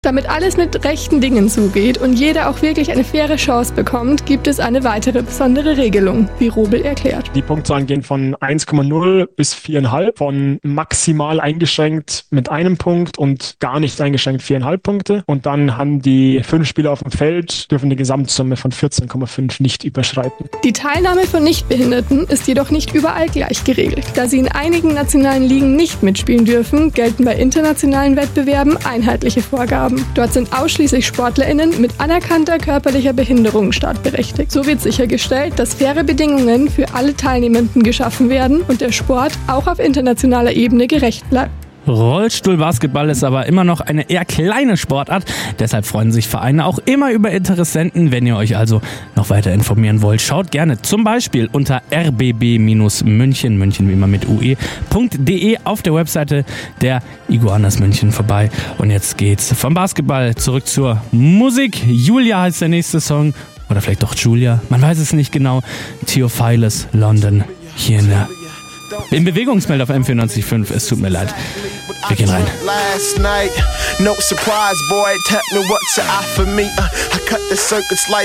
Damit alles mit rechten Dingen zugeht und jeder auch wirklich eine faire Chance bekommt, gibt es eine weitere besondere Regelung, wie Robel erklärt. Die Punktzahlen gehen von 1,0 bis 4,5, von maximal eingeschränkt mit 1 Punkt und gar nicht eingeschränkt 4,5 Punkte. Und dann haben die 5 Spieler auf dem Feld, dürfen eine Gesamtsumme von 14,5 nicht überschreiten. Die Teilnahme von Nichtbehinderten ist jedoch nicht überall gleich geregelt. Da sie in einigen nationalen Ligen nicht mitspielen dürfen, gelten bei internationalen Wettbewerben einheitliche Vorgaben. Dort sind ausschließlich SportlerInnen mit anerkannter körperlicher Behinderung startberechtigt. So wird sichergestellt, dass faire Bedingungen für alle Teilnehmenden geschaffen werden und der Sport auch auf internationaler Ebene gerecht bleibt. Rollstuhlbasketball ist aber immer noch eine eher kleine Sportart. Deshalb freuen sich Vereine auch immer über Interessenten. Wenn ihr euch also noch weiter informieren wollt, schaut gerne zum Beispiel unter rbb-münchen, München wie immer mit ue.de auf der Webseite der Iguanas München vorbei. Und jetzt geht's vom Basketball zurück zur Musik. Julia heißt der nächste Song. Oder vielleicht doch Julia. Man weiß es nicht genau. Theophilus London hier im Bewegungsmelder auf M94.5. Es tut mir leid. Wir gehen rein. Last night, no surprise, boy. Tell me what to offer me. I cut the circuits like